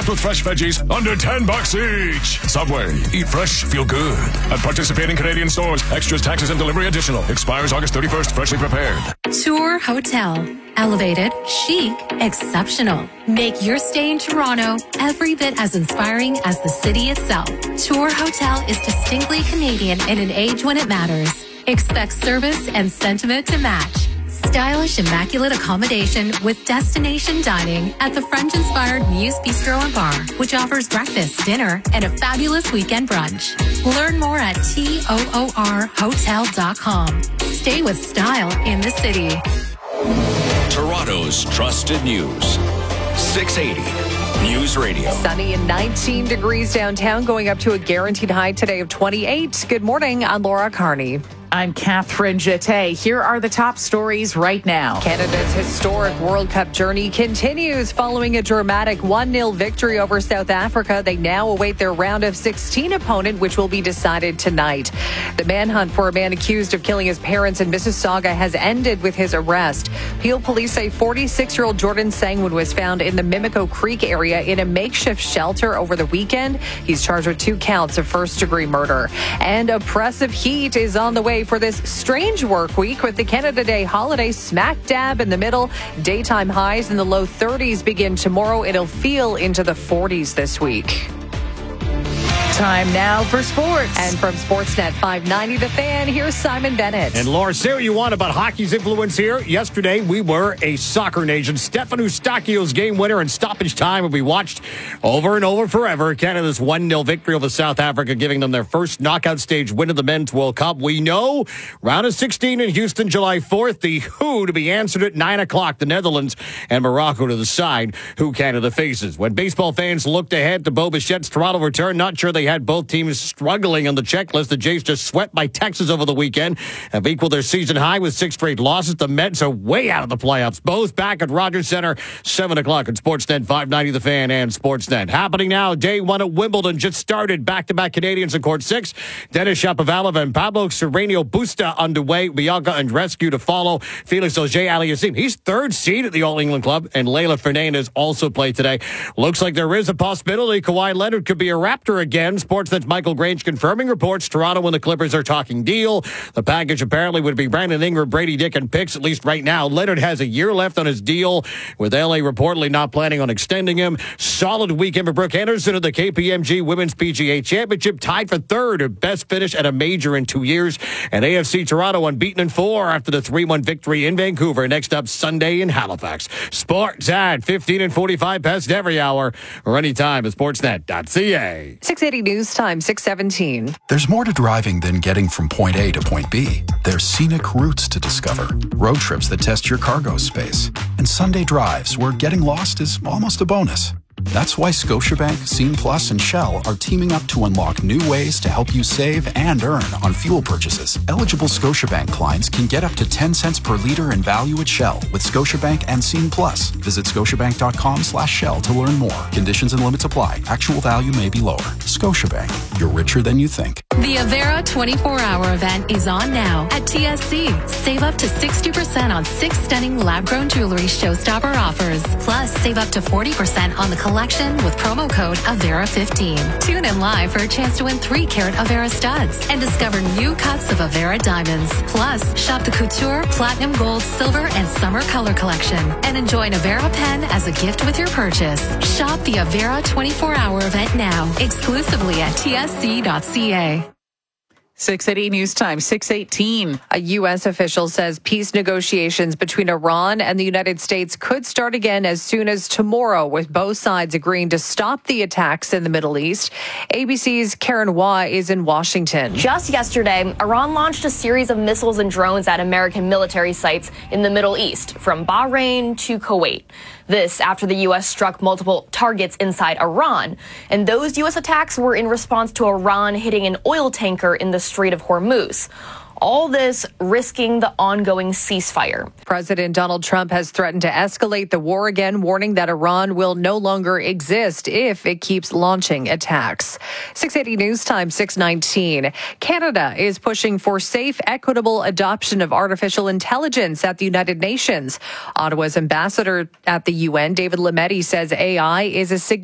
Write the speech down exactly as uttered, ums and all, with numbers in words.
Stuffed with fresh veggies, under ten bucks each. Subway, eat fresh, feel good. At participating Canadian stores, extras, taxes, and delivery additional. Expires August thirty-first, freshly prepared. Tour Hotel. Elevated, chic, exceptional. Make your stay in Toronto every bit as inspiring as the city itself. Tour Hotel is distinctly Canadian in an age when it matters. Expect service and sentiment to match. Stylish, immaculate accommodation with destination dining at the French-inspired Muse Bistro and Bar, which offers breakfast, dinner, and a fabulous weekend brunch. Learn more at toor hotel dot com. Stay with style in the city. Toronto's trusted news. six eighty News Radio. Sunny and nineteen degrees downtown, going up to a guaranteed high today of twenty-eight. Good morning. I'm Laura Carney. I'm Catherine Jette. Here are the top stories right now. Canada's historic World Cup journey continues following a dramatic one nil victory over South Africa. They now await their round of sixteen opponent, which will be decided tonight. The manhunt for a man accused of killing his parents in Mississauga has ended with his arrest. Peel police say forty-six-year-old Jordan Sangwood was found in the Mimico Creek area in a makeshift shelter over the weekend. He's charged with two counts of first-degree murder. And oppressive heat is on the way for this strange work week with the Canada Day holiday smack dab in the middle. Daytime highs in the low thirties begin tomorrow. It'll feel into the forties this week. Time now for sports. And from Sportsnet five ninety The Fan, here's Simon Bennett. And Laura, say what you want about hockey's influence here. Yesterday, we were a soccer nation. Stefan Eustachio's game winner in stoppage time, and we watched over and over forever Canada's one nil victory over South Africa, giving them their first knockout stage win of the Men's World Cup. We know round of sixteen in Houston, July fourth. The who to be answered at nine o'clock. The Netherlands and Morocco to decide who Canada faces. When baseball fans looked ahead to Bo Bichette's Toronto return, not sure they had both teams struggling on the checklist. The Jays just swept by Texas over the weekend, have equaled their season high with six straight losses. The Mets are way out of the playoffs. Both back at Rogers Center, seven o'clock at Sportsnet five ninety The Fan and Sportsnet. Happening now, day one at Wimbledon just started. Back-to-back Canadians in court six. Denis Shapovalov and Pablo Carreño Busta underway. Bianca Andreescu to follow. Felix Auger-Aliassime, he's third seed at the All-England Club, and Leylah Fernandez also played today. Looks like there is a possibility Kawhi Leonard could be a Raptor again. Sportsnet's Michael Grange confirming reports Toronto and the Clippers are talking deal. The package apparently would be Brandon Ingram, Brady Dick, and picks, at least right now. Leonard has a year left on his deal, with L A reportedly not planning on extending him. Solid weekend for Brooke Henderson at the K P M G Women's P G A Championship, tied for third, her best finish at a major in two years. And A F C Toronto unbeaten in four after the three one victory in Vancouver. Next up, Sunday in Halifax. Sports at fifteen and forty-five past every hour, or anytime at sportsnet dot c a. six eighty News Time, six seventeen. There's more to driving than getting from point A to point B. There's scenic routes to discover, road trips that test your cargo space, and Sunday drives where getting lost is almost a bonus. That's why Scotiabank, Scene Plus, and Shell are teaming up to unlock new ways to help you save and earn on fuel purchases. Eligible Scotiabank clients can get up to ten cents per liter in value at Shell with Scotiabank and Scene Plus. Visit scotiabank.com slash Shell to learn more. Conditions and limits apply. Actual value may be lower. Scotiabank. You're richer than you think. The Avera twenty-four hour event is on now at T S C. Save up to sixty percent on six stunning lab-grown jewelry showstopper offers. Plus, save up to forty percent on the collection with promo code Avera fifteen. Tune in live for a chance to win three carat Avera studs and discover new cuts of Avera diamonds. Plus, shop the Couture, Platinum Gold, Silver, and Summer Color collection and enjoy an Avera pen as a gift with your purchase. Shop the Avera twenty-four hour event now, exclusively at T S C dot C A. six eighty News Time, six eighteen. A U S official says peace negotiations between Iran and the United States could start again as soon as tomorrow, with both sides agreeing to stop the attacks in the Middle East. A B C's Karen Waugh is in Washington. Just yesterday, Iran launched a series of missiles and drones at American military sites in the Middle East, from Bahrain to Kuwait. This after the U S struck multiple targets inside Iran. And those U S attacks were in response to Iran hitting an oil tanker in the Strait of Hormuz. All this risking the ongoing ceasefire. President Donald Trump has threatened to escalate the war again, warning that Iran will no longer exist if it keeps launching attacks. six eighty News Time, six nineteen. Canada is pushing for safe, equitable adoption of artificial intelligence at the United Nations. Ottawa's ambassador at the U N, David Lametti, says A I is a significant